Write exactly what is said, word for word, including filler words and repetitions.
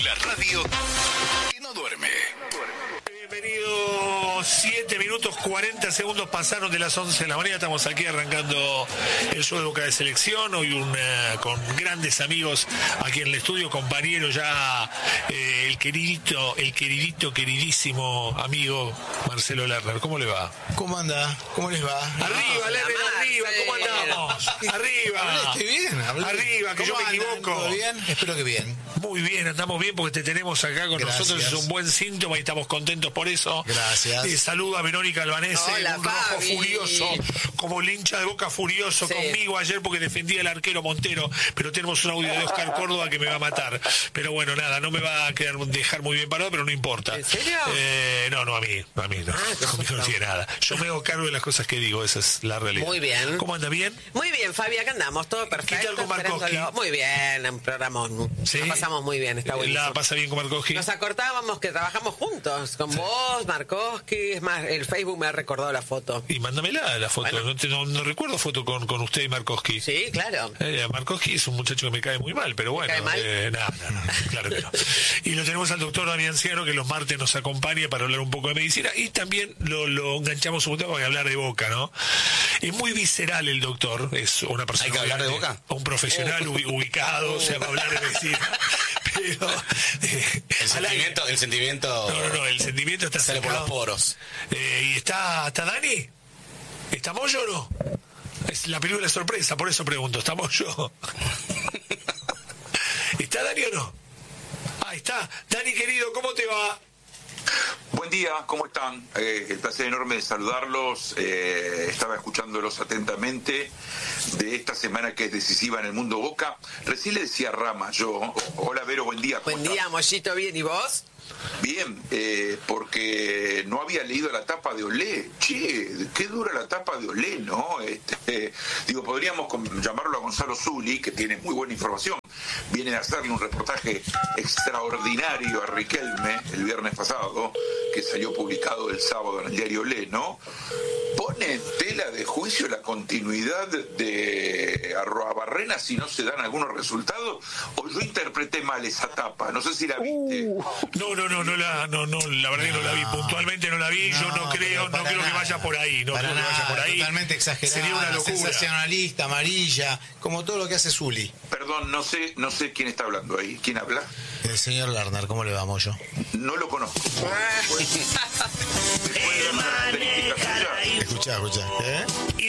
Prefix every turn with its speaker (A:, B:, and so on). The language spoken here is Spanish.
A: La radio que no duerme.
B: Bienvenidos, siete minutos cuarenta segundos pasaron de las once de la mañana. Estamos aquí arrancando el show de Boca de Selección. Hoy una, con grandes amigos aquí en el estudio, compañero ya, eh, el queridito, el queridito, queridísimo amigo Marcelo Lerner. ¿Cómo le va?
C: ¿Cómo anda? ¿Cómo les va?
B: Arriba, Lerner, arriba, ¿cómo andamos? Arriba.
C: Estoy bien. Hablé.
B: Arriba, que yo me equivoco.
C: ¿Todo bien? Espero que bien.
B: Muy bien, andamos bien porque te tenemos acá con
C: Gracias.
B: nosotros, es un buen síntoma y estamos contentos por eso.
C: Gracias.
B: Eh, saludo a Verónica Albanese,
D: Hola,
B: un rojo
D: Fabi.
B: furioso, como el hincha de Boca furioso
D: Sí.
B: conmigo ayer porque defendía al arquero Montero, pero tenemos un audio de Oscar Córdoba que me va a matar. Pero bueno, nada, no me va a quedar, dejar muy bien parado, pero no importa.
D: ¿En serio?
B: Eh, no, no, a mí, a mí no.
D: Ah, qué
B: A mí no tiene nada. Yo me hago cargo de las cosas que digo, esa es la realidad.
D: Muy bien.
B: ¿Cómo anda? ¿Bien?
D: Muy bien, Fabi, acá andamos, todo perfecto.
B: ¿Qué tal con Markovsky?
D: esperándolo. Muy bien, un programa.
B: ¿Sí?
D: La pasamos muy bien, está buenísimo.
B: ¿La pasa bien con Markovsky?
D: Nos acordábamos que trabajamos juntos, con vos, Markovsky, es más, el Facebook me ha recordado la foto.
B: Y mándamela la foto.
D: Bueno.
B: No, te- no- no recuerdo foto con, con usted y Markovsky.
D: Sí, claro.
B: Eh, Markovsky es un muchacho que me cae muy mal, pero bueno.
D: cae mal?
B: eh, no, no, no, claro que no. Y lo tenemos al doctor Damián Ciano, que los martes nos acompaña para hablar un poco de medicina. Y también lo, lo enganchamos un poco para hablar de Boca, ¿no? Es muy visceral el doctor. Es una persona.
A: ¿Hay que hablar de
B: obviamente,
A: Boca?
B: Un profesional ubi- ubicado, o sea, va a hablar de medicina. Pero. eh,
A: El
B: al aire-
A: sentimiento, el sentimiento
B: No, no, no, el sentimiento está
A: sale por los
B: sacado.
A: poros.
B: Eh, ¿Y está, está Dani? ¿Está Moyo o no? Es la película de sorpresa, por eso pregunto, ¿está Moyo? ¿Está Dani o no? Ahí está. Dani, querido, ¿cómo te va?
E: Buen día, ¿cómo están? Eh, el placer enorme de saludarlos. Eh, estaba escuchándolos atentamente de esta semana que es decisiva en el mundo Boca. Recién le decía a Rama, yo, hola Vero, buen día. ¿cómo
D: Buen
E: estás?
D: día, Mollito, bien, ¿y vos?
E: Bien, eh, porque no había leído la tapa de Olé. Che, qué dura la tapa de Olé, ¿no? Este, eh, digo, podríamos com- llamarlo a Gonzalo Zuli, que tiene muy buena información. Viene a hacerle un reportaje extraordinario a Riquelme el viernes pasado, que salió publicado el sábado en el diario Olé, ¿no? Pone en tela de juicio la continuidad de Arroabarrena si no se dan algunos resultados, o yo interpreté mal esa tapa, no sé si la viste.
B: No, no, no, no la, no, no, la verdad que no la vi, puntualmente no la vi, yo no
C: No,
B: creo,
C: pero
B: no
C: para
B: creo que
C: nada.
B: vaya por ahí, no
C: Para
B: creo que vaya
C: nada,
B: por ahí.
C: totalmente exagerada,
B: Sería una locura.
C: sensacionalista, amarilla, como todo lo que hace Zuli.
E: Perdón, no sé, no sé quién está hablando ahí. ¿Quién habla?
C: El señor Lerner, ¿cómo le vamos yo?
E: No lo conozco. ¿Me puede dar una característica suya?
C: Escuchá, escuchá. ¿Eh?
B: Y